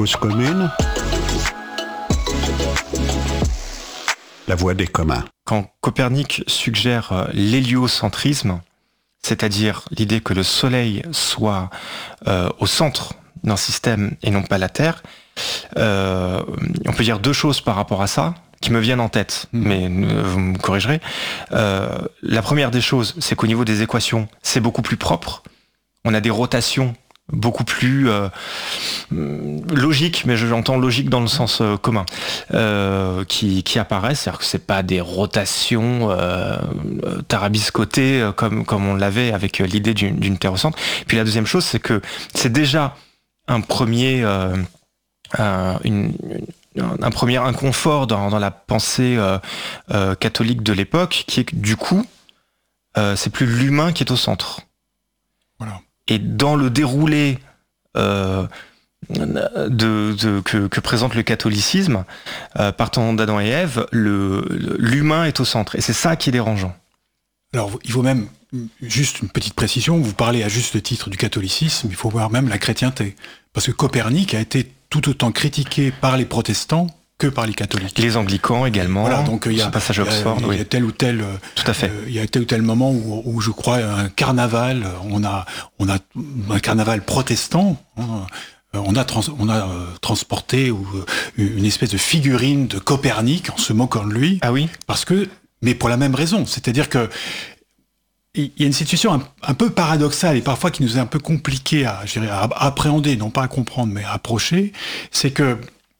cause commune, la voie des communs. Quand Copernic suggère l'héliocentrisme, c'est-à-dire l'idée que le Soleil soit au centre d'un système et non pas la Terre, on peut dire deux choses par rapport à ça qui me viennent en tête, mais vous me corrigerez. La première des choses, c'est qu'au niveau des équations, c'est beaucoup plus propre. On a des rotations beaucoup plus logiques, mais j'entends logique dans le sens commun, qui apparaissent. C'est-à-dire que c'est pas des rotations tarabiscotées comme on l'avait avec l'idée d'une Terre au centre. Puis la deuxième chose, c'est que c'est déjà un premier inconfort dans la pensée catholique de l'époque, qui est que du coup, c'est plus l'humain qui est au centre. Voilà. Et dans le déroulé que présente le catholicisme, partant d'Adam et Ève, l'humain est au centre. Et c'est ça qui est dérangeant. Alors, il faut même, juste une petite précision, vous parlez à juste titre du catholicisme, il faut voir même la chrétienté. Parce que Copernic a été tout autant critiqué par les protestants que par les catholiques. Les anglicans également. Voilà, donc il y a passage à Oxford. Il y a tel ou tel. Tout à fait. Il y a tel ou tel moment où je crois un carnaval. On a un carnaval protestant. On a transporté une espèce de figurine de Copernic en se moquant de lui. Ah oui. Mais pour la même raison, c'est-à-dire que il y a une situation un peu paradoxale et parfois qui nous est un peu compliquée à appréhender, non pas à comprendre, mais à approcher. C'est que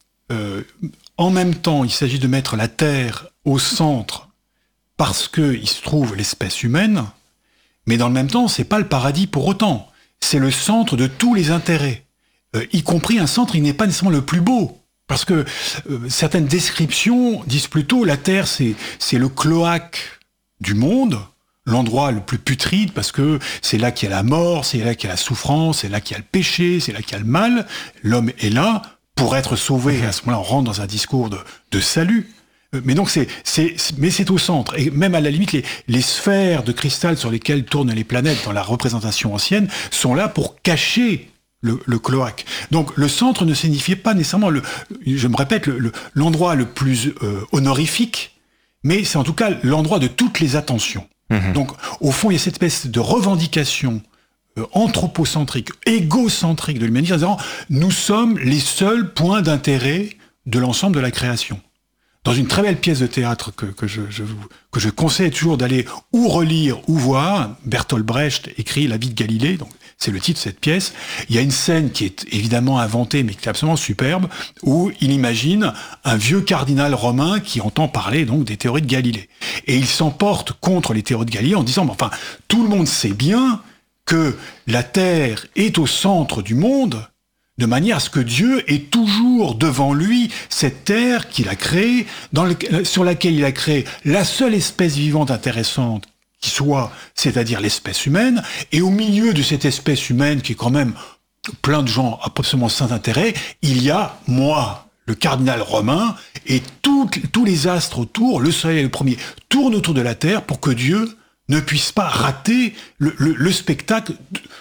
en même temps, il s'agit de mettre la Terre au centre parce qu'il se trouve l'espèce humaine, mais dans le même temps, c'est pas le paradis pour autant. C'est le centre de tous les intérêts, y compris un centre qui n'est pas nécessairement le plus beau. Parce que certaines descriptions disent plutôt la Terre, c'est le cloaque du monde, l'endroit le plus putride, parce que c'est là qu'il y a la mort, c'est là qu'il y a la souffrance, c'est là qu'il y a le péché, c'est là qu'il y a le mal. L'homme est là pour être sauvé. À ce moment-là, on rentre dans un discours de salut. Mais donc mais c'est au centre. Et même à la limite, les sphères de cristal sur lesquelles tournent les planètes dans la représentation ancienne sont là pour cacher le cloaque. Donc le centre ne signifiait pas nécessairement, je me répète, l'endroit le plus honorifique, mais c'est en tout cas l'endroit de toutes les attentions. Donc au fond, il y a cette espèce de revendication anthropocentrique, égocentrique de l'humanité, en disant nous sommes les seuls points d'intérêt de l'ensemble de la création. Dans une très belle pièce de théâtre que je conseille toujours d'aller ou relire ou voir, Bertolt Brecht écrit La vie de Galilée, donc c'est le titre de cette pièce. Il y a une scène qui est évidemment inventée, mais qui est absolument superbe, où il imagine un vieux cardinal romain qui entend parler donc des théories de Galilée. Et il s'emporte contre les théories de Galilée en disant, enfin, tout le monde sait bien que la Terre est au centre du monde, de manière à ce que Dieu est toujours devant lui cette terre qu'il a créée, sur laquelle il a créé la seule espèce vivante intéressante qui soit, c'est-à-dire l'espèce humaine, et au milieu de cette espèce humaine qui est quand même plein de gens absolument sans intérêt, il y a moi, le cardinal romain, et tous les astres autour, le soleil le premier, tournent autour de la Terre pour que Dieu ne puisse pas rater le spectacle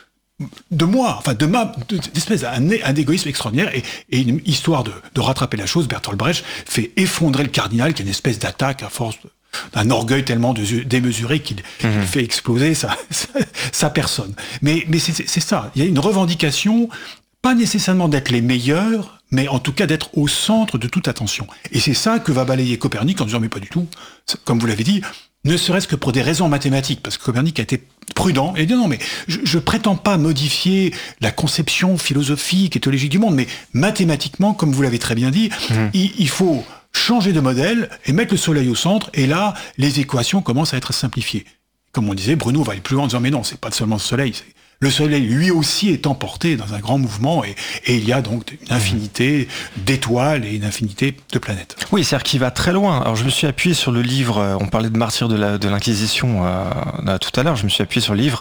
de moi, enfin d'espèce d'un égoïsme extraordinaire, et une histoire de rattraper la chose, Bertolt Brecht fait effondrer le cardinal, qui est une espèce d'attaque à force d'un orgueil tellement démesuré qu'il fait exploser sa personne. Mais c'est ça, il y a une revendication, pas nécessairement d'être les meilleurs, mais en tout cas d'être au centre de toute attention. Et c'est ça que va balayer Copernic en disant mais pas du tout, comme vous l'avez dit, ne serait-ce que pour des raisons mathématiques, parce que Copernic a été prudent et dit non mais je prétends pas modifier la conception philosophique et théologique du monde, mais mathématiquement, comme vous l'avez très bien dit, il faut changer de modèle et mettre le soleil au centre, et là les équations commencent à être simplifiées. Comme on disait, Bruno va aller plus loin en disant mais non, c'est pas seulement le soleil, le soleil lui aussi est emporté dans un grand mouvement, et il y a donc une infinité d'étoiles et une infinité de planètes. Oui, c'est-à-dire qu'il va très loin. Alors je me suis appuyé sur le livre, on parlait de martyrs de l'Inquisition tout à l'heure, je me suis appuyé sur le livre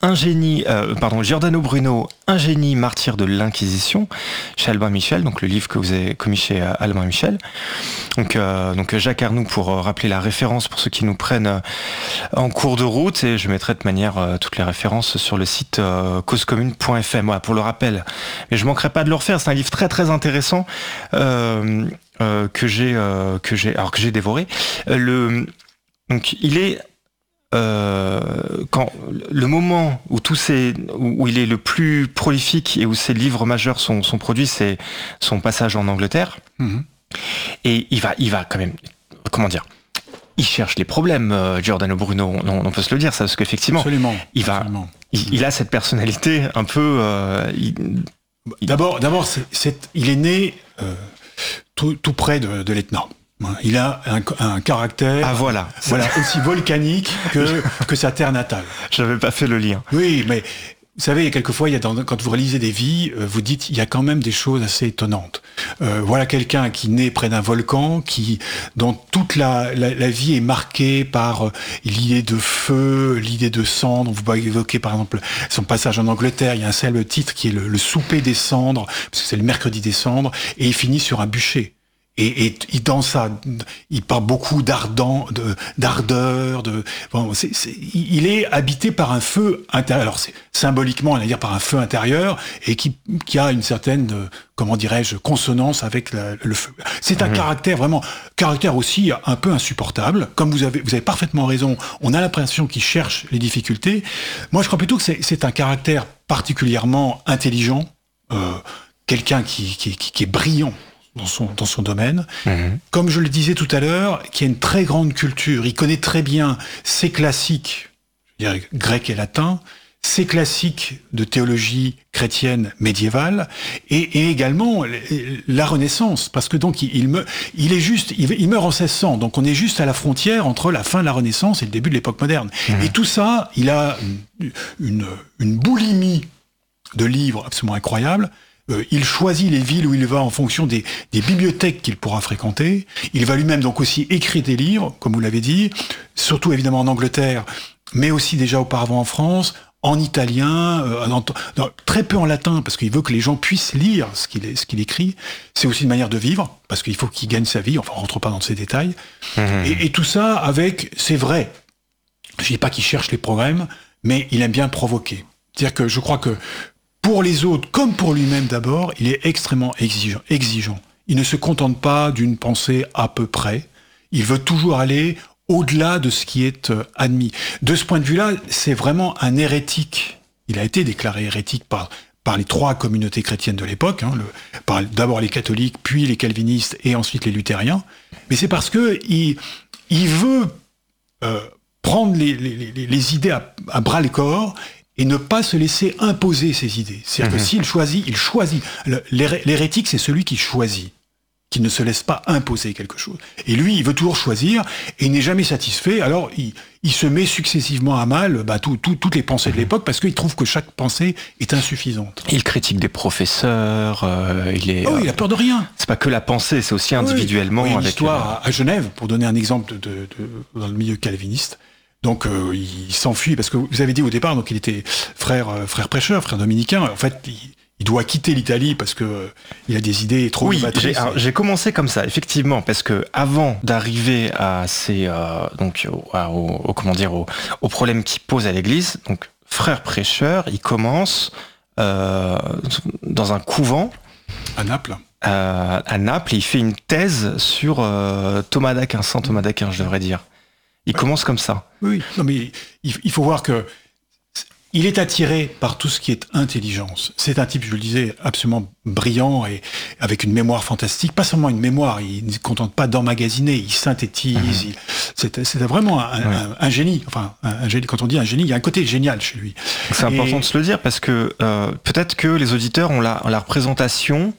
Giordano Bruno, Un génie martyr de l'Inquisition, chez Albin Michel, donc le livre que vous avez commis chez Albin Michel. Donc Jacques Arnoux, pour rappeler la référence pour ceux qui nous prennent en cours de route, et je mettrai de manière toutes les références sur le site causecommune.fm, voilà, pour le rappel. Mais je manquerai pas de le refaire. C'est un livre très très intéressant que j'ai dévoré. Donc il est quand le moment où où il est le plus prolifique et où ses livres majeurs sont produits, c'est son passage en Angleterre. Et il va quand même, comment dire, il cherche les problèmes, Giordano Bruno, on peut se le dire, ça, parce qu'effectivement, absolument. Il a cette personnalité un peu. D'abord, il est né tout près de l'Etna. Il a un caractère aussi volcanique que sa terre natale. J'avais pas fait le lien. Oui, mais vous savez, quelquefois, quand vous réalisez des vies, vous dites, il y a quand même des choses assez étonnantes. Voilà quelqu'un qui naît près d'un volcan, dont toute la vie est marquée par l'idée de feu, l'idée de cendre. Vous pouvez évoquer, par exemple, son passage en Angleterre. Il y a un célèbre titre qui est le souper des cendres, parce que c'est le mercredi des cendres, et il finit sur un bûcher. Et dans ça, il parle beaucoup d'ardeur, il est habité par un feu intérieur. Alors symboliquement, on va dire par un feu intérieur, et qui a une certaine, comment dirais-je, consonance avec le feu. C'est un caractère aussi un peu insupportable. Comme vous avez parfaitement raison, on a l'impression qu'il cherche les difficultés. Moi, je crois plutôt que c'est un caractère particulièrement intelligent, quelqu'un qui est brillant dans son domaine. Comme je le disais tout à l'heure, qui a une très grande culture. Il connaît très bien ses classiques, je dirais grec et latin, ses classiques de théologie chrétienne médiévale, et également la Renaissance, parce que donc il meurt en 1600, donc on est juste à la frontière entre la fin de la Renaissance et le début de l'époque moderne. Et tout ça, il a une boulimie de livres absolument incroyable. Il choisit les villes où il va en fonction des bibliothèques qu'il pourra fréquenter. Il va lui-même donc aussi écrire des livres, comme vous l'avez dit, surtout évidemment en Angleterre, mais aussi déjà auparavant en France, en italien, très peu en latin, parce qu'il veut que les gens puissent lire ce qu'il écrit. C'est aussi une manière de vivre, parce qu'il faut qu'il gagne sa vie, enfin on rentre pas dans ces détails. Et tout ça c'est vrai, je dis pas qu'il cherche les problèmes, mais il aime bien provoquer. C'est-à-dire que je crois que pour les autres, comme pour lui-même d'abord, il est extrêmement exigeant. Il ne se contente pas d'une pensée à peu près. Il veut toujours aller au-delà de ce qui est admis. De ce point de vue-là, c'est vraiment un hérétique. Il a été déclaré hérétique par les trois communautés chrétiennes de l'époque, d'abord les catholiques, puis les calvinistes et ensuite les luthériens. Mais c'est parce que il veut prendre les idées à bras-le-corps et ne pas se laisser imposer ses idées. C'est-à-dire que s'il choisit, il choisit. L'hérétique, c'est celui qui choisit, qui ne se laisse pas imposer quelque chose. Et lui, il veut toujours choisir, et il n'est jamais satisfait, alors il se met successivement à mal toutes les pensées de l'époque, parce qu'il trouve que chaque pensée est insuffisante. Il critique des professeurs, il a peur de rien. C'est pas que la pensée, c'est aussi individuellement. Une histoire à Genève, pour donner un exemple dans le milieu calviniste. Donc il s'enfuit, parce que vous avez dit au départ, donc il était frère prêcheur, frère dominicain. En fait, il doit quitter l'Italie parce que il a des idées trop novatrices. J'ai commencé comme ça, effectivement, parce que avant d'arriver à aux problèmes qu'il pose à l'Église, donc frère prêcheur, il commence dans un couvent à Naples. À Naples, et il fait une thèse sur Thomas d'Aquin, Saint Thomas d'Aquin, je devrais dire. Il commence comme ça. Oui, non mais il faut voir que il est attiré par tout ce qui est intelligence. C'est un type, je le disais, absolument brillant et avec une mémoire fantastique. Pas seulement une mémoire, il ne se contente pas d'emmagasiner, il synthétise. C'est vraiment un génie. Enfin, un génie. Quand on dit un génie, il y a un côté génial chez lui. C'est important de se le dire parce que peut-être que les auditeurs ont la représentation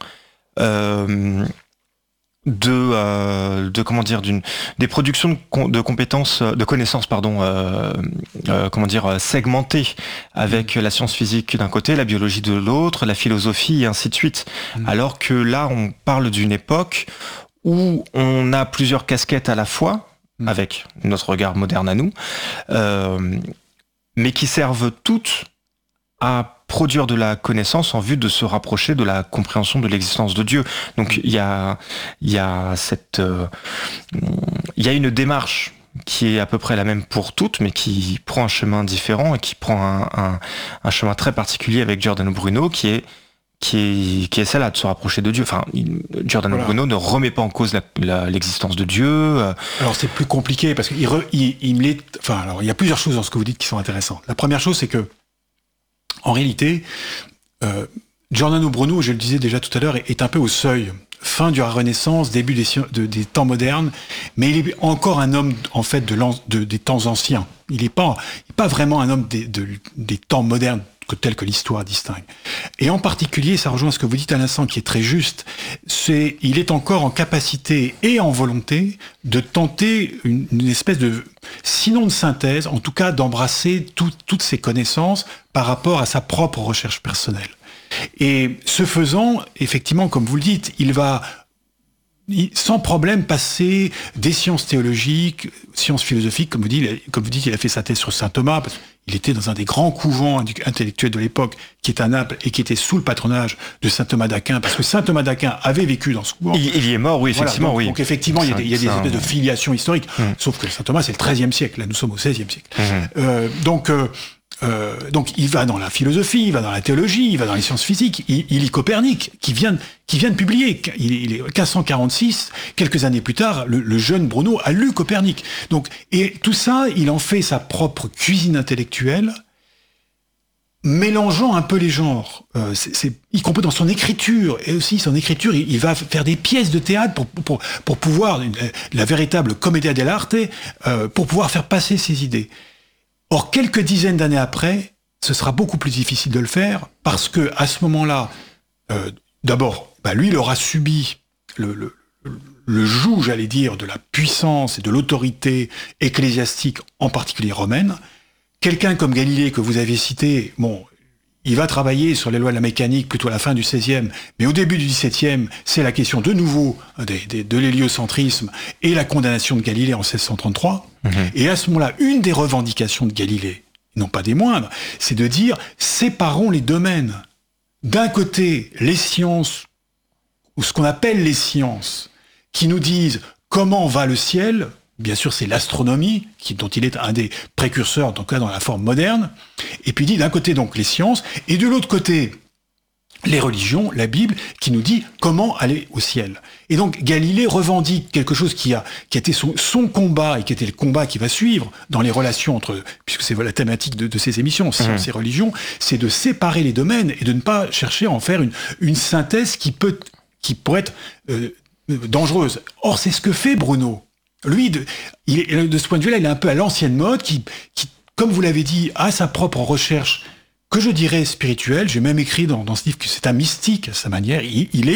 des productions de compétences, de connaissances, segmentées avec la science physique d'un côté, la biologie de l'autre, la philosophie et ainsi de suite. Alors que là, on parle d'une époque où on a plusieurs casquettes à la fois, avec notre regard moderne à nous, mais qui servent toutes à produire de la connaissance en vue de se rapprocher de la compréhension de l'existence de Dieu. Donc il y a une démarche qui est à peu près la même pour toutes, mais qui prend un chemin différent et qui prend un chemin très particulier avec Giordano Bruno, qui est celle-là de se rapprocher de Dieu. Enfin, Giordano Bruno ne remet pas en cause l'existence de Dieu. Alors c'est plus compliqué parce qu'il il y a plusieurs choses dans ce que vous dites qui sont intéressantes. La première chose, c'est que en réalité, Giordano Bruno, je le disais déjà tout à l'heure, est un peu au seuil. Fin de la Renaissance, début des temps modernes, mais il est encore un homme en fait des temps anciens. Il n'est pas vraiment un homme des temps modernes tels que l'histoire distingue. Et en particulier, ça rejoint ce que vous dites à l'instant, qui est très juste, il est encore en capacité et en volonté de tenter une espèce de, sinon de synthèse, en tout cas d'embrasser toutes ses connaissances par rapport à sa propre recherche personnelle. Et ce faisant, effectivement, comme vous le dites, il va sans problème passer des sciences théologiques, sciences philosophiques, comme vous dites, il a fait sa thèse sur saint Thomas, parce qu'il était dans un des grands couvents intellectuels de l'époque, qui est à Naples, et qui était sous le patronage de saint Thomas d'Aquin, parce que saint Thomas d'Aquin avait vécu dans ce couvent. Il y est mort, oui, effectivement. Voilà, oui. Donc effectivement, il y a des espèces de filiations historiques, sauf que saint Thomas, c'est le XIIIe siècle, là nous sommes au XVIe siècle. Donc il va dans la philosophie, il va dans la théologie, il va dans les sciences physiques, il lit Copernic, qui vient de publier, il est 1546, quelques années plus tard, le jeune Bruno a lu Copernic. Donc, et tout ça, il en fait sa propre cuisine intellectuelle, mélangeant un peu les genres, y compris dans son écriture, et aussi son écriture, il va faire des pièces de théâtre pour pouvoir, la véritable commedia dell'arte, pour pouvoir faire passer ses idées. Or, quelques dizaines d'années après, ce sera beaucoup plus difficile de le faire, parce que à ce moment-là, d'abord, lui, il aura subi le joug, j'allais dire, de la puissance et de l'autorité ecclésiastique, en particulier romaine. Quelqu'un comme Galilée, que vous avez cité, il va travailler sur les lois de la mécanique plutôt à la fin du XVIe, mais au début du XVIIe, c'est la question de nouveau de l'héliocentrisme et la condamnation de Galilée en 1633. Et à ce moment-là, une des revendications de Galilée, non pas des moindres, c'est de dire séparons les domaines. D'un côté, les sciences, ou ce qu'on appelle les sciences, qui nous disent comment va le ciel. Bien sûr, c'est l'astronomie, dont il est un des précurseurs, en tout cas dans la forme moderne. Et puis dit d'un côté donc les sciences, et de l'autre côté les religions, la Bible, qui nous dit comment aller au ciel. Et donc Galilée revendique quelque chose qui a été son combat, et qui était le combat qui va suivre dans les relations puisque c'est la thématique de ces émissions, sciences et religion, c'est de séparer les domaines et de ne pas chercher à en faire une synthèse qui pourrait être dangereuse. Or, c'est ce que fait Bruno. Lui, de ce point de vue-là, il est un peu à l'ancienne mode, qui, comme vous l'avez dit, a sa propre recherche, que je dirais spirituelle. J'ai même écrit dans ce livre que c'est un mystique, à sa manière. Il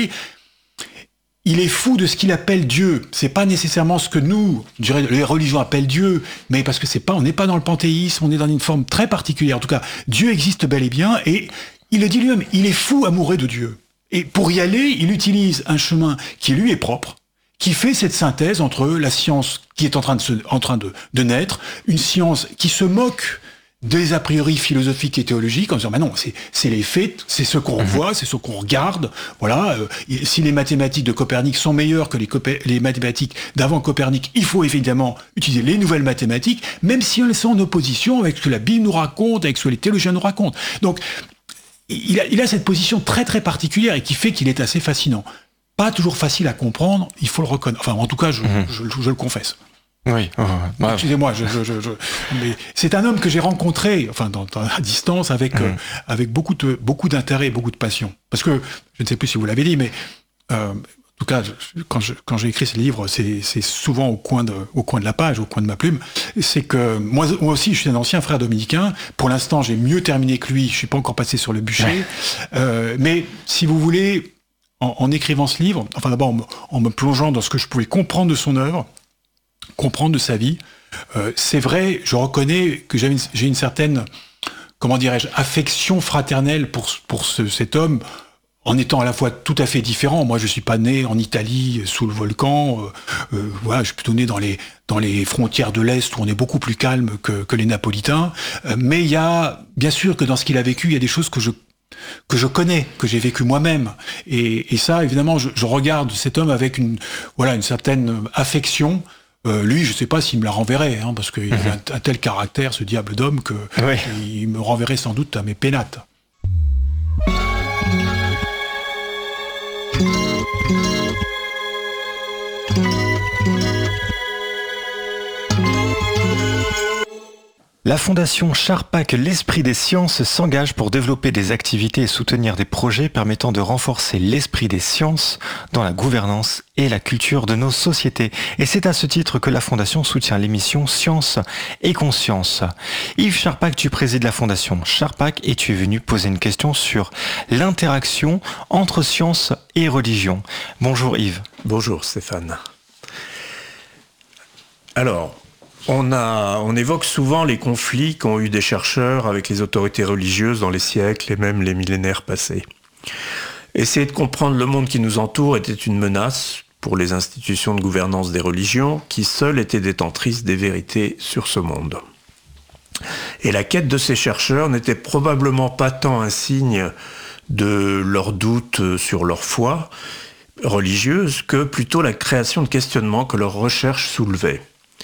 est fou de ce qu'il appelle Dieu. C'est pas nécessairement ce que nous, je dirais, les religions appellent Dieu, mais parce que on n'est pas dans le panthéisme, on est dans une forme très particulière. En tout cas, Dieu existe bel et bien, et il le dit lui-même, il est fou amoureux de Dieu. Et pour y aller, il utilise un chemin qui lui est propre, qui fait cette synthèse entre la science qui est en train de naître, une science qui se moque des a priori philosophiques et théologiques en disant non, c'est les faits, c'est ce qu'on voit, c'est ce qu'on regarde. Voilà, si les mathématiques de Copernic sont meilleures que les mathématiques d'avant Copernic, il faut évidemment utiliser les nouvelles mathématiques, même si elles sont en opposition avec ce que la Bible nous raconte, avec ce que les théologiens nous racontent. Donc, il a cette position très très particulière et qui fait qu'il est assez fascinant. Pas toujours facile à comprendre, il faut le reconnaître. Enfin, en tout cas, je le confesse. Oui. Excusez-moi, mais c'est un homme que j'ai rencontré, à distance, avec beaucoup d'intérêt et beaucoup de passion. Parce que, je ne sais plus si vous l'avez dit, mais en tout cas, quand j'ai écrit ce livre, c'est souvent au coin de la page, au coin de ma plume, c'est que moi aussi, je suis un ancien frère dominicain. Pour l'instant, j'ai mieux terminé que lui. Je suis pas encore passé sur le bûcher. Mais si vous voulez, en écrivant ce livre, d'abord en me plongeant dans ce que je pouvais comprendre de son œuvre, comprendre de sa vie, c'est vrai, je reconnais que j'ai une certaine, affection fraternelle pour cet homme, en étant à la fois tout à fait différent. Moi, je suis pas né en Italie, sous le volcan, je suis plutôt né dans les frontières de l'Est, où on est beaucoup plus calme que les Napolitains, mais il y a, bien sûr que dans ce qu'il a vécu, il y a des choses que je connais, que j'ai vécu moi-même. Et ça, évidemment, je regarde cet homme avec une certaine affection, Lui, je ne sais pas s'il me la renverrait, parce qu'il a un tel caractère, ce diable d'homme, qu'il me renverrait sans doute à mes pénates. La Fondation Charpak L'Esprit des Sciences s'engage pour développer des activités et soutenir des projets permettant de renforcer l'esprit des sciences dans la gouvernance et la culture de nos sociétés. Et c'est à ce titre que la Fondation soutient l'émission Science et Conscience. Yves Charpak, tu présides la Fondation Charpak et tu es venu poser une question sur l'interaction entre science et religion. Bonjour Yves. Bonjour Stéphane. Alors, on évoque souvent les conflits qu'ont eu des chercheurs avec les autorités religieuses dans les siècles et même les millénaires passés. Essayer de comprendre le monde qui nous entoure était une menace pour les institutions de gouvernance des religions qui seules étaient détentrices des vérités sur ce monde. Et la quête de ces chercheurs n'était probablement pas tant un signe de leur doute sur leur foi religieuse que plutôt la création de questionnements que leurs recherches soulevaient.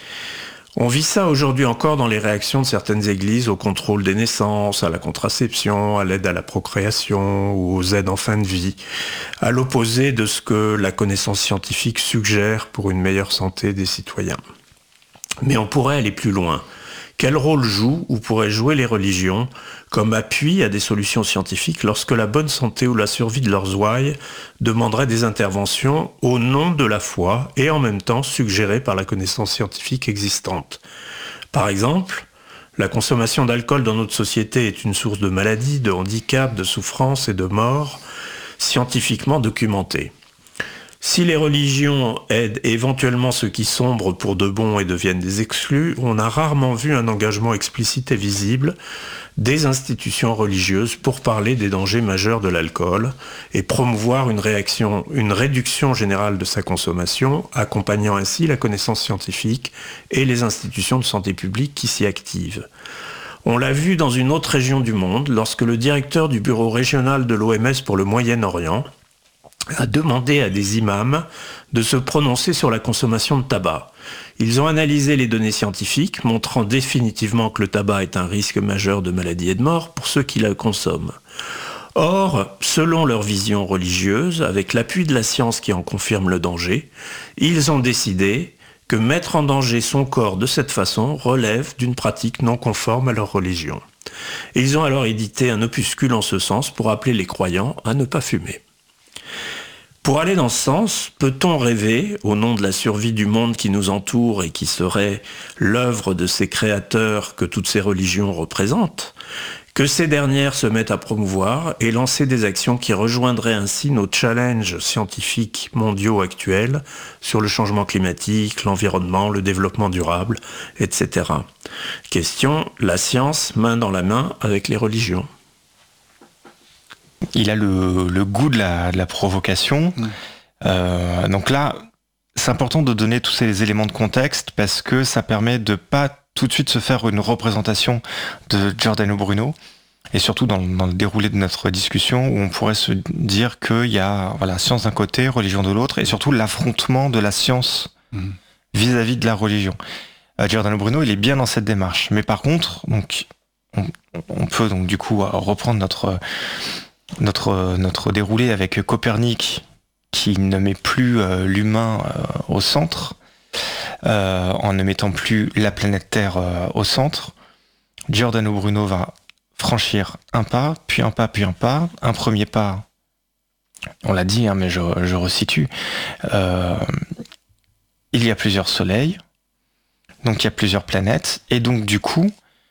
On vit ça aujourd'hui encore dans les réactions de certaines églises au contrôle des naissances, à la contraception, à l'aide à la procréation ou aux aides en fin de vie, à l'opposé de ce que la connaissance scientifique suggère pour une meilleure santé des citoyens. Mais on pourrait aller plus loin. Quel rôle jouent ou pourraient jouer les religions comme appui à des solutions scientifiques lorsque la bonne santé ou la survie de leurs ouailles demanderait des interventions au nom de la foi et en même temps suggérées par la connaissance scientifique existante? Par exemple, la consommation d'alcool dans notre société est une source de maladies, de handicaps, de souffrances et de morts scientifiquement documentées. Si les religions aident éventuellement ceux qui sombrent pour de bon et deviennent des exclus, on a rarement vu un engagement explicite et visible des institutions religieuses pour parler des dangers majeurs de l'alcool et promouvoir une réduction générale de sa consommation, accompagnant ainsi la connaissance scientifique et les institutions de santé publique qui s'y activent. On l'a vu dans une autre région du monde, lorsque le directeur du bureau régional de l'OMS pour le Moyen-Orient a demandé à des imams de se prononcer sur la consommation de tabac. Ils ont analysé les données scientifiques, montrant définitivement que le tabac est un risque majeur de maladie et de mort pour ceux qui la consomment. Or, selon leur vision religieuse, avec l'appui de la science qui en confirme le danger, ils ont décidé que mettre en danger son corps de cette façon relève d'une pratique non conforme à leur religion. Et ils ont alors édité un opuscule en ce sens pour appeler les croyants à ne pas fumer. Pour aller dans ce sens, peut-on rêver, au nom de la survie du monde qui nous entoure et qui serait l'œuvre de ces créateurs que toutes ces religions représentent, que ces dernières se mettent à promouvoir et lancer des actions qui rejoindraient ainsi nos challenges scientifiques mondiaux actuels sur le changement climatique, l'environnement, le développement durable, etc. Question, la science main dans la main avec les religions. Il a le goût de la provocation. Donc là, c'est important de donner tous ces éléments de contexte parce que ça permet de pas tout de suite se faire une représentation de Giordano Bruno et surtout dans le déroulé de notre discussion où on pourrait se dire qu'il y a science d'un côté, religion de l'autre et surtout l'affrontement de la science vis-à-vis de la religion. Giordano Bruno, il est bien dans cette démarche. Mais par contre, donc, on peut donc du coup reprendre notre déroulé avec Copernic qui ne met plus l'humain au centre en ne mettant plus la planète Terre au centre. Giordano Bruno va franchir un pas, puis un pas, puis un pas. Un premier pas, on l'a dit, mais je resitue. Il y a plusieurs soleils, donc il y a plusieurs planètes, et donc du coup,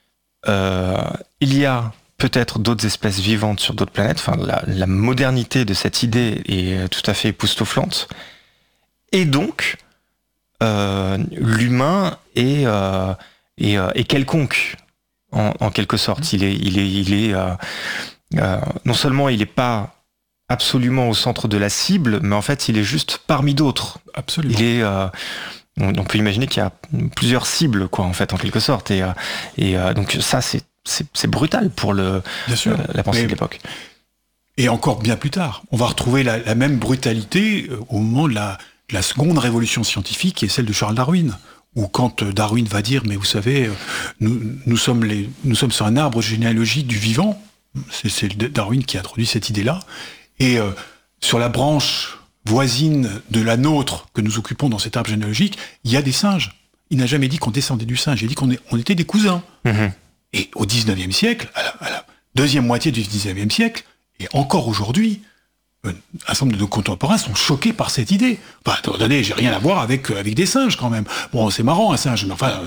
il y a peut-être d'autres espèces vivantes sur d'autres planètes. Enfin, la modernité de cette idée est tout à fait époustouflante. Et donc, l'humain est quelconque, en quelque sorte. Il est non seulement il n'est pas absolument au centre de la cible, mais en fait, il est juste parmi d'autres. Absolument. Il est... on peut imaginer qu'il y a plusieurs cibles, quoi, en fait, en quelque sorte. Et donc ça, c'est brutal pour la pensée de l'époque. Et encore bien plus tard. On va retrouver la même brutalité au moment de la seconde révolution scientifique, qui est celle de Charles Darwin, ou quand Darwin va dire, mais vous savez, nous sommes sur un arbre généalogique du vivant. C'est Darwin qui a introduit cette idée-là. Et sur la branche voisine de la nôtre que nous occupons dans cet arbre généalogique, il y a des singes. Il n'a jamais dit qu'on descendait du singe, il a dit qu'on était des cousins. Mmh. Et au 19e siècle, à la deuxième moitié du 19e siècle, et encore aujourd'hui, un certain nombre de nos contemporains sont choqués par cette idée. Enfin, attendez, j'ai rien à voir avec des singes quand même. Bon, c'est marrant un singe, mais enfin,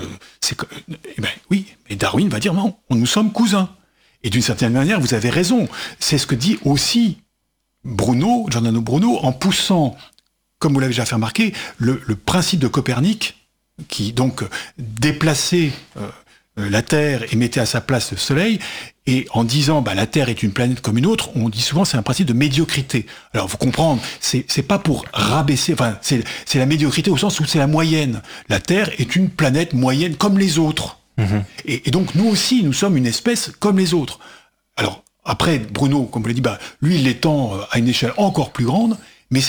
oui, mais Darwin va dire non, nous sommes cousins. Et d'une certaine manière, vous avez raison. C'est ce que dit aussi Giordano Bruno, en poussant, comme vous l'avez déjà fait remarquer, le principe de Copernic, qui donc déplaçait la Terre et mettait à sa place le Soleil, et en disant la Terre est une planète comme une autre, on dit souvent c'est un principe de médiocrité. Alors vous comprenez, c'est pas pour rabaisser, enfin c'est la médiocrité au sens où c'est la moyenne. La Terre est une planète moyenne comme les autres. Mmh. Et donc nous aussi, nous sommes une espèce comme les autres. Alors après, Bruno, comme vous l'avez dit, lui il l'étend à une échelle encore plus grande, mais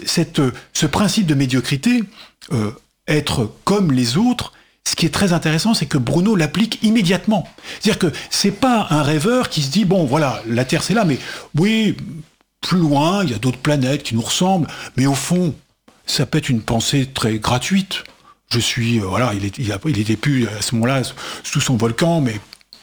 ce principe de médiocrité, être comme les autres, ce qui est très intéressant, c'est que Bruno l'applique immédiatement. C'est-à-dire que c'est pas un rêveur qui se dit, bon, voilà, la Terre c'est là, mais oui, plus loin, il y a d'autres planètes qui nous ressemblent, mais au fond, ça peut être une pensée très gratuite. Je suis, il était plus à ce moment-là sous son volcan, mais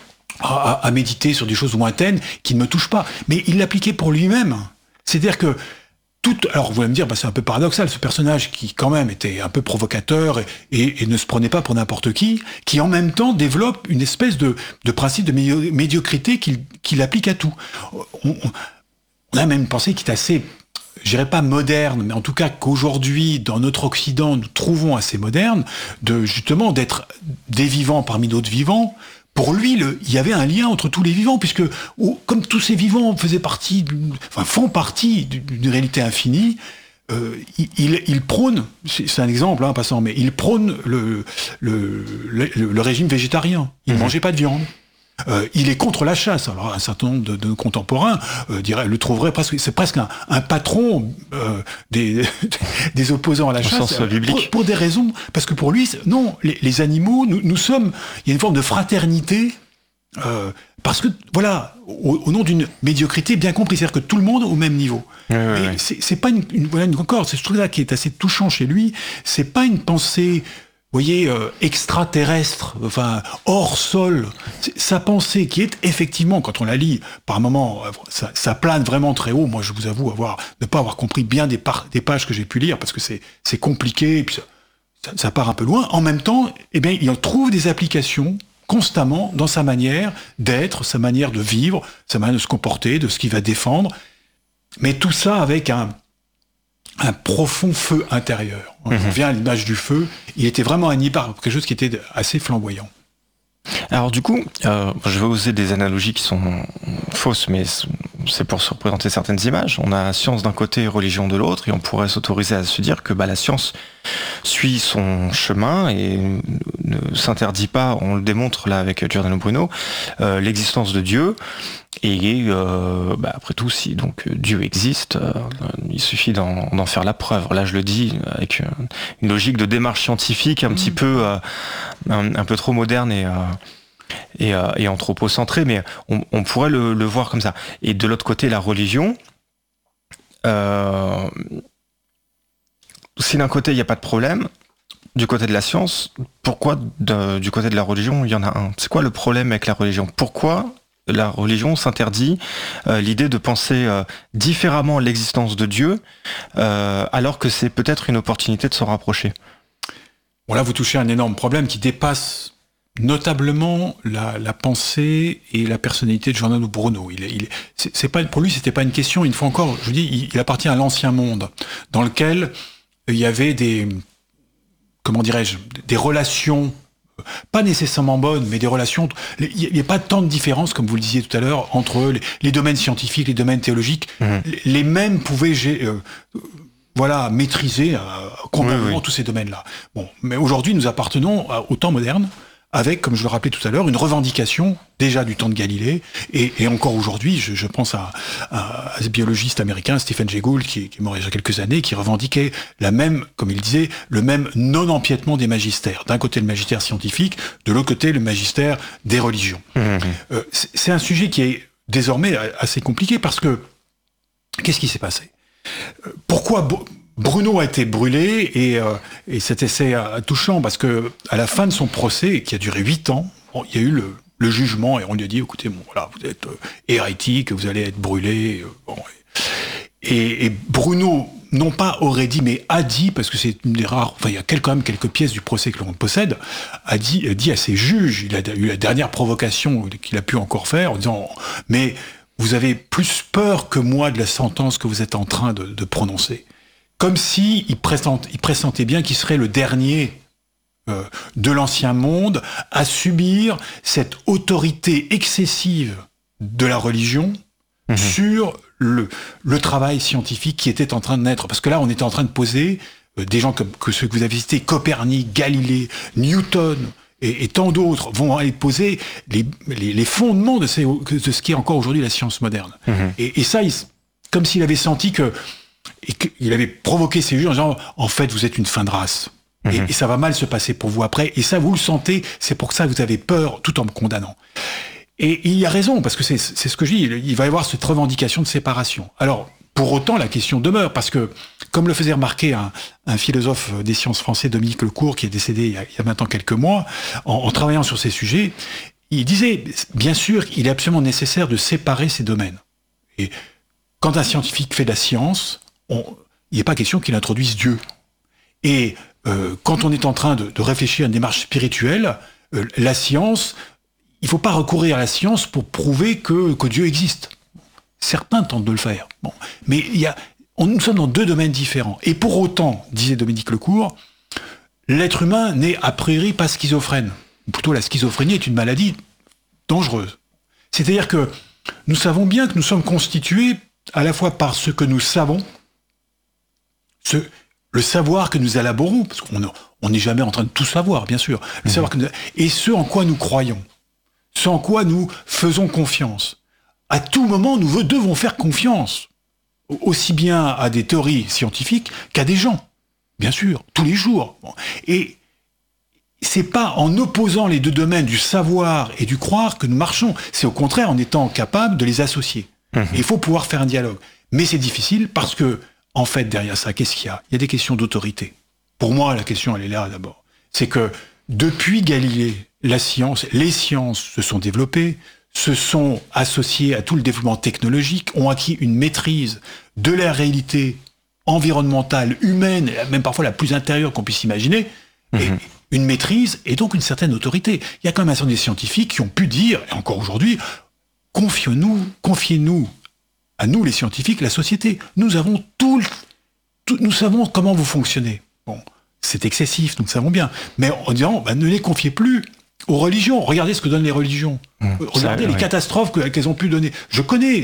à méditer sur des choses lointaines qui ne me touchent pas. Mais il l'appliquait pour lui-même. C'est-à-dire que alors vous allez me dire, c'est un peu paradoxal, ce personnage qui quand même était un peu provocateur et ne se prenait pas pour n'importe qui en même temps développe une espèce de principe de médiocrité qu'il applique à tout. On a même une pensée qui est assez, je dirais pas moderne, mais en tout cas qu'aujourd'hui, dans notre Occident, nous trouvons assez moderne, justement d'être des vivants parmi d'autres vivants. Pour lui, il y avait un lien entre tous les vivants, puisque comme tous ces vivants font partie d'une réalité infinie, il prône, c'est un exemple en passant, mais il prône le régime végétarien. Il ne mangeait pas de viande. Il est contre la chasse. Alors un certain nombre de nos contemporains le trouveraient presque, c'est presque un patron des opposants à la chasse pour des raisons, parce que pour lui, non, les animaux, nous sommes, il y a une forme de fraternité, parce que voilà, au nom d'une médiocrité bien comprise, c'est-à-dire que tout le monde au même niveau. Mais c'est pas encore, c'est ce truc-là qui est assez touchant chez lui. C'est pas une pensée, vous voyez, extraterrestre, enfin hors sol. Sa pensée qui est effectivement, quand on la lit, par moments, ça plane vraiment très haut. Moi, je vous avoue ne pas avoir compris bien des pages que j'ai pu lire, parce que c'est compliqué, et puis ça part un peu loin. En même temps, il en trouve des applications constamment dans sa manière d'être, sa manière de vivre, sa manière de se comporter, de ce qu'il va défendre. Mais tout ça avec un profond feu intérieur. On revient à l'image du feu. Il était vraiment animé par quelque chose qui était assez flamboyant. Alors du coup, je vais oser des analogies qui sont fausses, mais c'est pour se représenter certaines images. On a science d'un côté et religion de l'autre, et on pourrait s'autoriser à se dire que la science suit son chemin et ne s'interdit pas, on le démontre là avec Giordano Bruno, l'existence de Dieu. Et après tout, si donc Dieu existe, il suffit d'en faire la preuve. Là, je le dis avec une logique de démarche scientifique un petit peu un peu trop moderne et anthropocentrée, mais on pourrait le voir comme ça. Et de l'autre côté, la religion. Si d'un côté il n'y a pas de problème, du côté de la science, pourquoi du côté de la religion il y en a un? C'est quoi le problème avec la religion? Pourquoi la religion s'interdit l'idée de penser différemment l'existence de Dieu, alors que c'est peut-être une opportunité de s'en rapprocher? Bon, là, vous touchez un énorme problème qui dépasse notablement la pensée et la personnalité de Giordano Bruno. C'est pas, pour lui, c'était pas une question. Une fois encore, je vous dis, il appartient à l'ancien monde, dans lequel il y avait des relations, pas nécessairement bonnes, mais des relations. Il n'y a pas tant de différence, comme vous le disiez tout à l'heure, entre les domaines scientifiques, les domaines théologiques. Les mêmes pouvaient maîtriser complètement tous ces domaines-là. Bon, mais aujourd'hui, nous appartenons au temps moderne, avec, comme je le rappelais tout à l'heure, une revendication déjà du temps de Galilée, et encore aujourd'hui, je pense à ce biologiste américain, Stephen Jay Gould, qui est mort il y a quelques années, qui revendiquait la même, comme il disait, le même non-empiètement des magistères. D'un côté le magistère scientifique, de l'autre côté le magistère des religions. C'est un sujet qui est désormais assez compliqué, parce que, qu'est-ce qui s'est passé ? Pourquoi Bruno a été brûlé, et cet essai touchant, parce que à la fin de son procès, qui a duré 8 ans, il y a eu le jugement, et on lui a dit, écoutez, bon, voilà, vous êtes hérétique, vous allez être brûlé. Et Bruno, non pas aurait dit, mais a dit, parce que c'est une des rares, enfin il y a quand même quelques pièces du procès que l'on possède, a dit à ses juges, il a eu la dernière provocation qu'il a pu encore faire, en disant, mais vous avez plus peur que moi de la sentence que vous êtes en train de prononcer. Comme si il pressentait bien qu'il serait le dernier de l'ancien monde à subir cette autorité excessive de la religion sur le travail scientifique qui était en train de naître. Parce que là, on était en train de poser des gens que ceux que vous avez cités, Copernic, Galilée, Newton et tant d'autres, vont aller poser les fondements de ce qui est encore aujourd'hui la science moderne. Et ça, comme s'il avait senti qu'il avait provoqué ses juges en disant « En fait, vous êtes une fin de race. Et ça va mal se passer pour vous après. Et ça, vous le sentez. C'est pour ça que vous avez peur tout en me condamnant. » Et il y a raison, parce que c'est ce que je dis. Il va y avoir cette revendication de séparation. Alors, pour autant, la question demeure, parce que, comme le faisait remarquer un philosophe des sciences français, Dominique Lecourt, qui est décédé il y a maintenant quelques mois, en travaillant sur ces sujets, il disait, bien sûr, il est absolument nécessaire de séparer ces domaines. Et quand un scientifique fait de la science, il n'est pas question qu'il introduise Dieu. Et quand on est en train de réfléchir à une démarche spirituelle, la science, il ne faut pas recourir à la science pour prouver que Dieu existe. Certains tentent de le faire. Bon. Mais nous sommes dans 2 domaines différents. Et pour autant, disait Dominique Lecourt, l'être humain n'est a priori pas schizophrène. Ou plutôt, la schizophrénie est une maladie dangereuse. C'est-à-dire que nous savons bien que nous sommes constitués à la fois par ce que nous savons, le savoir que nous élaborons, parce qu'on n'est jamais en train de tout savoir, bien sûr, le savoir et ce en quoi nous croyons, ce en quoi nous faisons confiance. À tout moment, nous devons faire confiance, aussi bien à des théories scientifiques qu'à des gens, bien sûr, tous les jours. Et c'est pas en opposant les 2 domaines du savoir et du croire que nous marchons, c'est au contraire en étant capable de les associer. Et il faut pouvoir faire un dialogue. Mais c'est difficile parce que, en fait, derrière ça, qu'est-ce qu'il y a ? Il y a des questions d'autorité. Pour moi, la question, elle est là d'abord. C'est que depuis Galilée, les sciences se sont développées, se sont associées à tout le développement technologique, ont acquis une maîtrise de la réalité environnementale, humaine, et même parfois la plus intérieure qu'on puisse imaginer, et une maîtrise et donc une certaine autorité. Il y a quand même un certain nombre de scientifiques qui ont pu dire, et encore aujourd'hui, confiez-nous à nous les scientifiques, la société. Nous avons nous savons comment vous fonctionnez. Bon, c'est excessif, nous le savons bien. Mais en disant, ne les confiez plus aux religions. Regardez ce que donnent les religions. Regardez les catastrophes qu'elles ont pu donner. Je connais,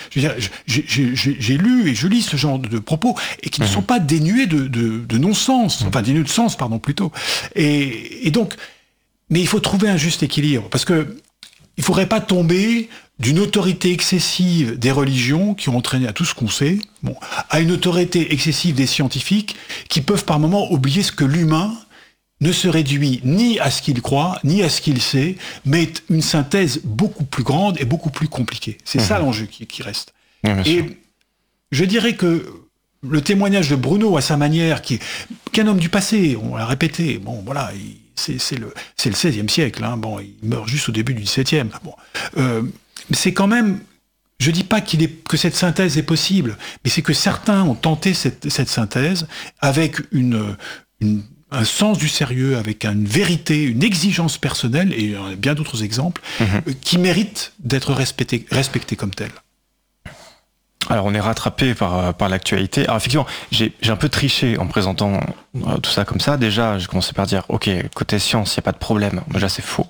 j'ai lu et je lis ce genre de propos et qui ne sont pas dénués de non-sens. Enfin, dénués de sens, pardon, plutôt. Et donc, mais il faut trouver un juste équilibre. Parce que il ne faudrait pas tomber d'une autorité excessive des religions qui ont entraîné à tout ce qu'on sait, à une autorité excessive des scientifiques qui peuvent par moments oublier ce que l'humain ne se réduit ni à ce qu'il croit, ni à ce qu'il sait, mais une synthèse beaucoup plus grande et beaucoup plus compliquée. C'est ça l'enjeu qui reste. Et je dirais que le témoignage de Bruno, à sa manière, qui est un homme du passé, on l'a répété, c'est le XVIe siècle, il meurt juste au début du XVIIe. C'est quand même, je dis pas que cette synthèse est possible, mais c'est que certains ont tenté cette synthèse avec un sens du sérieux, avec une vérité, une exigence personnelle, et il y en a bien d'autres exemples, qui méritent d'être respectés comme tels. Alors on est rattrapé par l'actualité. Alors effectivement, j'ai un peu triché en présentant tout ça comme ça. Déjà, j'ai commencé par dire, ok, côté science, il n'y a pas de problème. Déjà, c'est faux.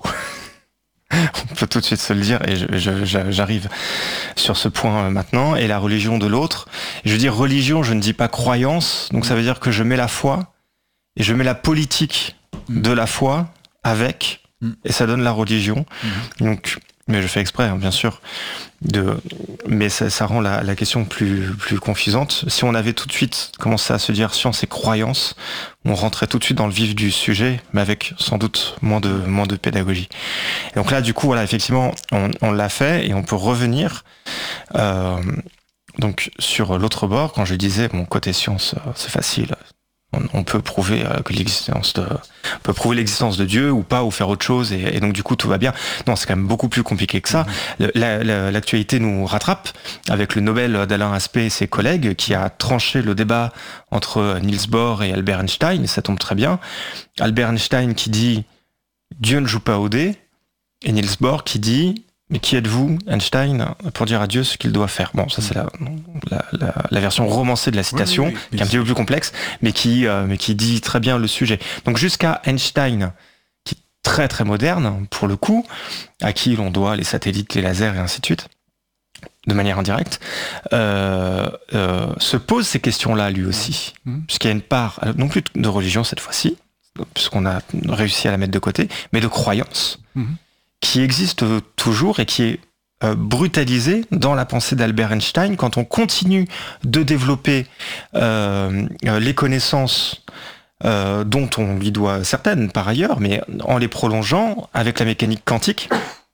On peut tout de suite se le dire, et j'arrive sur ce point maintenant. Et la religion de l'autre. Je veux dire religion, je ne dis pas croyance. Donc ça veut dire que je mets la foi et je mets la politique de la foi avec et ça donne la religion. Donc, mais je fais exprès, bien sûr, mais ça rend la question plus confusante. Si on avait tout de suite commencé à se dire science et croyance, on rentrait tout de suite dans le vif du sujet, mais avec sans doute moins de pédagogie. Et donc là, du coup, voilà, effectivement, on l'a fait et on peut revenir. Donc sur l'autre bord, quand je disais côté science, c'est facile. On peut prouver l'existence de Dieu ou pas, ou faire autre chose, et donc du coup tout va bien. Non, c'est quand même beaucoup plus compliqué que ça. L'actualité nous rattrape avec le Nobel d'Alain Aspect et ses collègues qui a tranché le débat entre Niels Bohr et Albert Einstein, et ça tombe très bien. Albert Einstein qui dit Dieu ne joue pas au dé, et Niels Bohr qui dit mais qui êtes-vous, Einstein, pour dire à Dieu ce qu'il doit faire? Bon, ça c'est la version romancée de la citation, qui est un petit peu plus complexe, mais qui dit très bien le sujet. Donc jusqu'à Einstein, qui est très très moderne, pour le coup, à qui l'on doit les satellites, les lasers et ainsi de suite, de manière indirecte, se pose ces questions-là lui aussi. Puisqu'il y a une part, non plus de religion cette fois-ci, puisqu'on a réussi à la mettre de côté, mais de croyance. Qui existe toujours et qui est brutalisé dans la pensée d'Albert Einstein quand on continue de développer les connaissances dont on lui doit certaines par ailleurs, mais en les prolongeant avec la mécanique quantique.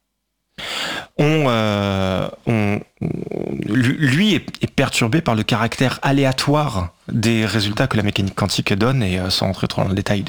Lui est perturbé par le caractère aléatoire des résultats que la mécanique quantique donne, et sans rentrer trop dans le détail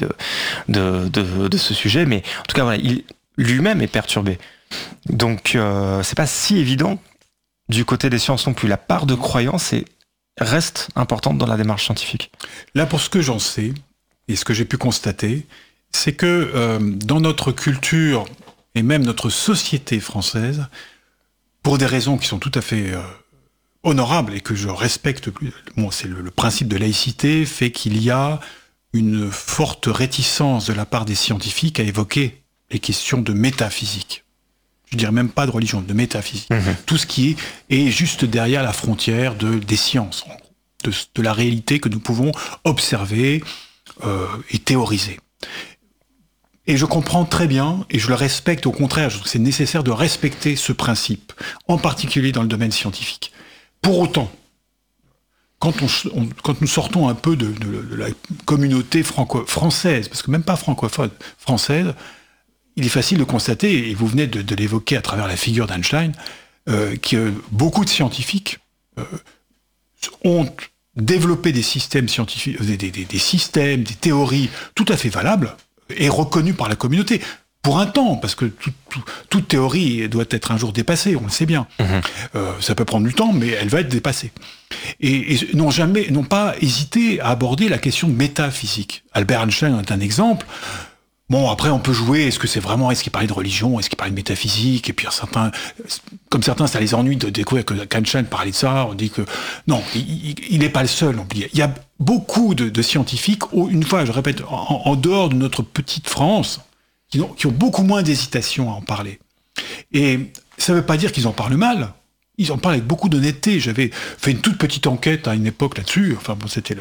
de ce sujet, mais en tout cas voilà, lui-même est perturbé. Donc c'est pas si évident du côté des sciences non plus. La part de croyance reste importante dans la démarche scientifique. Là, pour ce que j'en sais, et ce que j'ai pu constater, c'est que dans notre culture, et même notre société française, pour des raisons qui sont tout à fait honorables et que je respecte, c'est le principe de laïcité, fait qu'il y a une forte réticence de la part des scientifiques à évoquer les questions de métaphysique. Je dirais même pas de religion, de métaphysique. Tout ce qui est juste derrière la frontière des sciences, de la réalité que nous pouvons observer et théoriser. Et je comprends très bien, et je le respecte au contraire, je trouve que c'est nécessaire de respecter ce principe, en particulier dans le domaine scientifique. Pour autant, quand nous sortons un peu de la communauté française, parce que même pas francophone, française, il est facile de constater, et vous venez de l'évoquer à travers la figure d'Einstein, que beaucoup de scientifiques ont développé des systèmes scientifiques, des systèmes, des théories tout à fait valables et reconnues par la communauté. Pour un temps, parce que toute théorie doit être un jour dépassée, on le sait bien. Ça peut prendre du temps, mais elle va être dépassée. Et n'ont pas hésité à aborder la question métaphysique. Albert Einstein est un exemple. Bon, après, on peut jouer, est-ce qu'il parlait de religion, est-ce qu'il parlait de métaphysique, et puis certains, ça les ennuie de découvrir qu'Einstein parlait de ça, on dit que, non, il n'est pas le seul, il y a beaucoup de scientifiques, une fois, je répète, en dehors de notre petite France, qui ont beaucoup moins d'hésitation à en parler. Et ça ne veut pas dire qu'ils en parlent mal, ils en parlent avec beaucoup d'honnêteté. J'avais fait une toute petite enquête à une époque là-dessus, enfin bon, c'était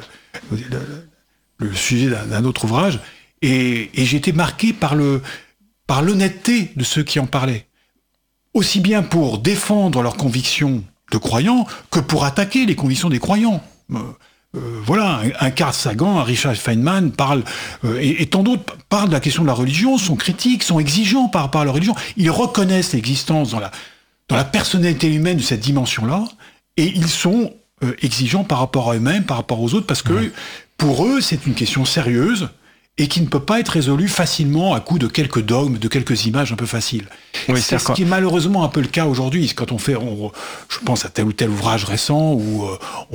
le sujet d'un autre ouvrage, et j'ai été marqué par l'honnêteté de ceux qui en parlaient. Aussi bien pour défendre leurs convictions de croyants que pour attaquer les convictions des croyants. Voilà, un Carl Sagan, un Richard Feynman et tant d'autres parlent de la question de la religion, sont critiques, sont exigeants par rapport à la religion. Ils reconnaissent l'existence dans la personnalité humaine de cette dimension-là, et ils sont exigeants par rapport à eux-mêmes, par rapport aux autres, parce que pour eux, c'est une question sérieuse, et qui ne peut pas être résolu facilement à coup de quelques dogmes, de quelques images un peu faciles. Oui, c'est ce qui est malheureusement un peu le cas aujourd'hui. Quand je pense à tel ou tel ouvrage récent où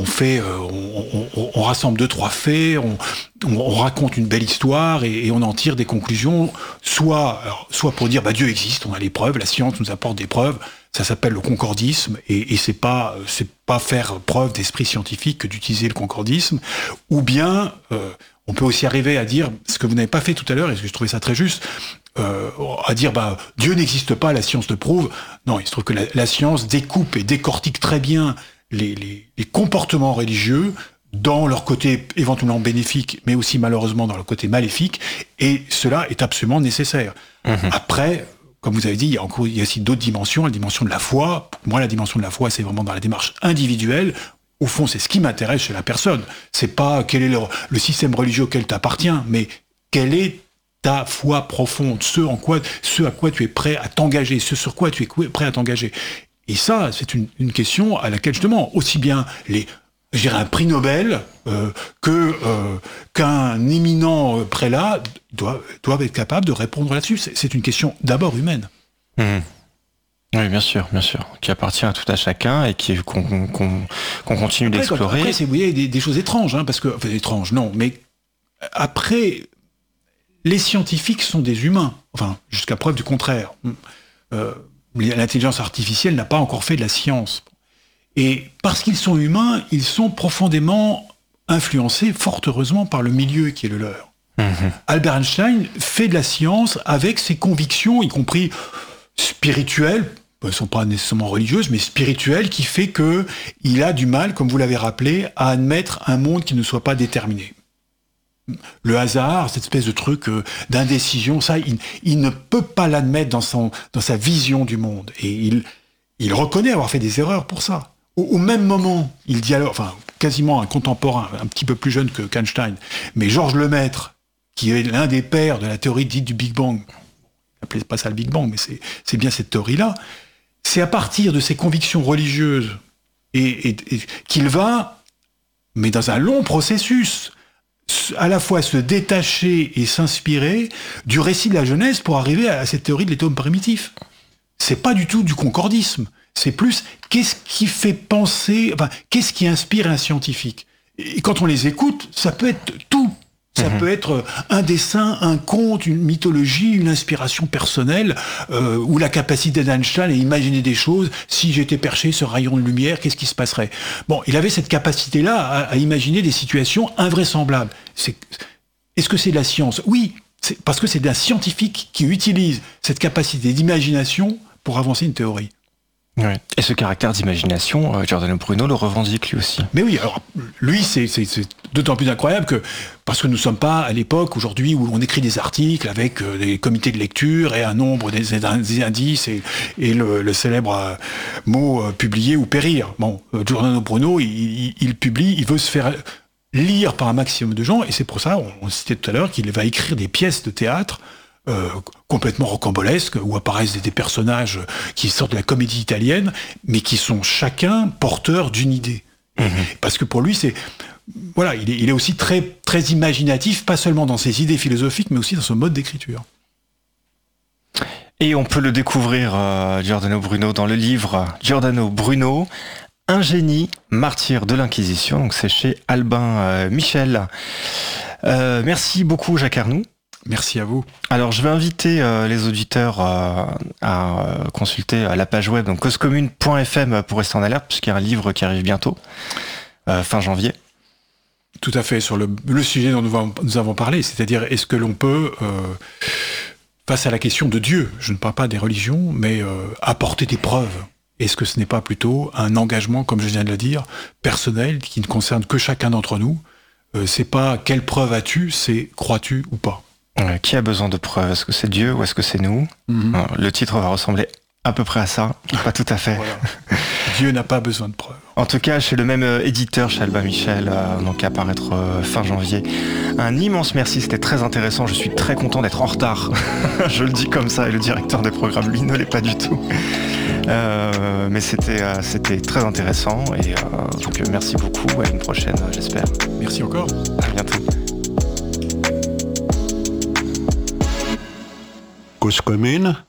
on rassemble 2-3 faits, on raconte une belle histoire et on en tire des conclusions, soit pour dire Dieu existe, on a les preuves, la science nous apporte des preuves. Ça s'appelle le concordisme, et c'est pas faire preuve d'esprit scientifique que d'utiliser le concordisme, ou bien on peut aussi arriver à dire ce que vous n'avez pas fait tout à l'heure, et je trouvais ça très juste, à dire Dieu n'existe pas, la science le prouve. Non, il se trouve que la science découpe et décortique très bien les comportements religieux dans leur côté éventuellement bénéfique, mais aussi malheureusement dans leur côté maléfique, et cela est absolument nécessaire. Après, comme vous avez dit, il y a aussi d'autres dimensions, la dimension de la foi. Pour moi, la dimension de la foi, c'est vraiment dans la démarche individuelle. Au fond, c'est ce qui m'intéresse chez la personne. C'est pas quel est le système religieux auquel tu appartiens, mais quelle est ta foi profonde, ce à quoi tu es prêt à t'engager, ce sur quoi tu es prêt à t'engager. Et ça, c'est une question à laquelle justement, aussi bien un prix Nobel qu'un éminent prélat doivent être capables de répondre là-dessus. C'est une question d'abord humaine. Oui, bien sûr, qui appartient à tout à chacun et qu'on continue d'explorer. Après, vous voyez, des choses étranges, parce que, enfin, étranges, non, mais après, les scientifiques sont des humains, enfin, jusqu'à preuve du contraire. L'intelligence artificielle n'a pas encore fait de la science. Et parce qu'ils sont humains, ils sont profondément influencés, fort heureusement, par le milieu qui est le leur. Albert Einstein fait de la science avec ses convictions, y compris spirituelles, elles ne sont pas nécessairement religieuses, mais spirituelles, qui fait qu'il a du mal, comme vous l'avez rappelé, à admettre un monde qui ne soit pas déterminé. Le hasard, cette espèce de truc d'indécision, ça, il ne peut pas l'admettre dans sa vision du monde. Et il reconnaît avoir fait des erreurs pour ça. Au même moment, il dialogue, enfin, quasiment un contemporain, un petit peu plus jeune qu'Einstein, mais Georges Lemaître, qui est l'un des pères de la théorie dite du Big Bang, n'appelez pas ça le Big Bang, mais c'est bien cette théorie-là, c'est à partir de ses convictions religieuses et qu'il va, mais dans un long processus, à la fois se détacher et s'inspirer du récit de la Genèse pour arriver à cette théorie de l'être primitif. C'est pas du tout du concordisme. C'est plus qu'est-ce qui fait penser, enfin, qu'est-ce qui inspire un scientifique. Et quand on les écoute, ça peut être tout. Ça peut être un dessin, un conte, une mythologie, une inspiration personnelle, ou la capacité d'Einstein à imaginer des choses. Si j'étais perché sur un rayon de lumière, qu'est-ce qui se passerait ? Bon, il avait cette capacité-là à imaginer des situations invraisemblables. Est-ce que c'est de la science ? Oui, parce que c'est un scientifique qui utilise cette capacité d'imagination pour avancer une théorie. Oui. Et ce caractère d'imagination, Giordano Bruno le revendique lui aussi. Mais oui, alors lui, c'est d'autant plus incroyable que, parce que nous ne sommes pas à l'époque aujourd'hui où on écrit des articles avec des comités de lecture et un nombre des indices et le célèbre mot publier ou périr. Bon, Giordano Bruno, il publie, il veut se faire lire par un maximum de gens, et c'est pour ça, on citait tout à l'heure, qu'il va écrire des pièces de théâtre complètement rocambolesques, où apparaissent des personnages qui sortent de la comédie italienne, mais qui sont chacun porteurs d'une idée. Parce que pour lui, voilà, il est aussi très, très imaginatif, pas seulement dans ses idées philosophiques, mais aussi dans son mode d'écriture. Et on peut le découvrir, Giordano Bruno, dans le livre Giordano Bruno, un génie martyr de l'Inquisition. Donc c'est chez Albin Michel. Merci beaucoup, Jacques Arnoux. Merci à vous. Alors, je vais inviter les auditeurs à consulter la page web, donc causecommune.fm, pour rester en alerte, puisqu'il y a un livre qui arrive bientôt, fin janvier. Tout à fait, sur le sujet dont nous avons parlé, c'est-à-dire est-ce que l'on peut, face à la question de Dieu, je ne parle pas des religions, mais apporter des preuves. Est-ce que ce n'est pas plutôt un engagement, comme je viens de le dire, personnel, qui ne concerne que chacun d'entre nous ? C'est pas quelle preuve as-tu, c'est crois-tu ou pas ? Qui a besoin de preuves ? Est-ce que c'est Dieu ou est-ce que c'est nous ? Le titre va ressembler à peu près à ça, pas tout à fait. Voilà. Dieu n'a pas besoin de preuves. En tout cas, chez le même éditeur, chez Albin Michel, donc à apparaître fin janvier. Un immense merci, c'était très intéressant. Je suis très content d'être en retard. Je le dis comme ça, et le directeur des programmes, lui, ne l'est pas du tout. Mais c'était très intéressant, et donc merci beaucoup. À une prochaine, j'espère. Merci encore. À bientôt. Cause commune